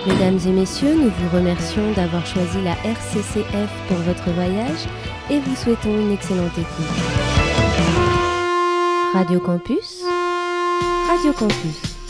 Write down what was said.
Mesdames et messieurs, nous vous remercions d'avoir choisi la RCCF pour votre voyage et vous souhaitons une excellente écoute. Radio Campus, Radio Campus.